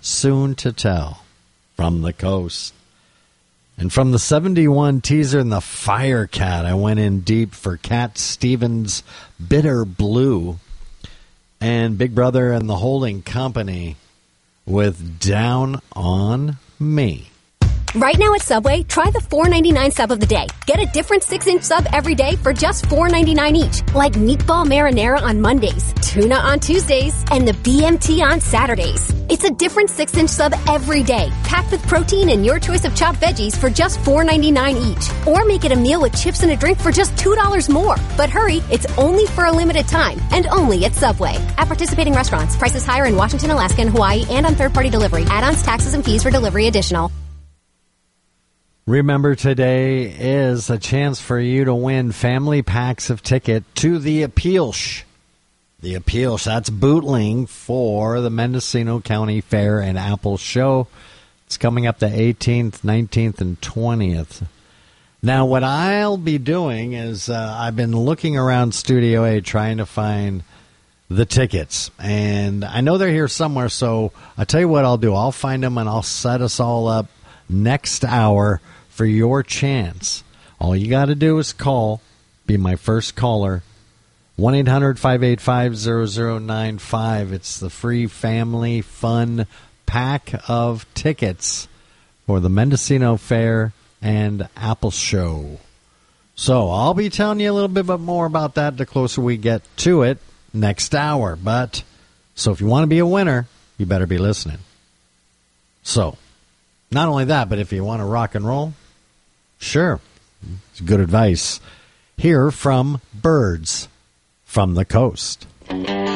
soon to tell from the coast. And from the 71 teaser and the Fire Cat, I went in deep for Cat Stevens' Bitter Blue, and Big Brother and the Holding Company with Down on Me. Right now at Subway, try the $4.99 sub of the day. Get a different 6-inch sub every day for just $4.99 each. Like meatball marinara on Mondays, tuna on Tuesdays, and the BMT on Saturdays. It's a different 6-inch sub every day, packed with protein and your choice of chopped veggies for just $4.99 each. Or make it a meal with chips and a drink for just $2 more. But hurry, it's only for a limited time, and only at Subway. At participating restaurants, prices higher in Washington, Alaska, and Hawaii, and on third-party delivery. Add-ons, taxes, and fees for delivery additional. Remember, today is a chance for you to win family packs of ticket to the Appeals. The Appeals, that's bootling for the Mendocino County Fair and Apple Show. It's coming up the 18th, 19th, and 20th. Now, what I'll be doing is I've been looking around Studio A trying to find the tickets. And I know they're here somewhere, so I'll tell you what I'll do. I'll find them, and I'll set us all up next hour for your chance. All you got to do is call, be my first caller, 1-800-585-0095. It's the free family fun pack of tickets for the Mendocino Fair and Apple Show. So I'll be telling you a little bit more about that the closer we get to it next hour. So if you want to be a winner, you better be listening. So, not only that, but if you want to rock and roll, sure. It's good advice. Hear from Birds from the Coast.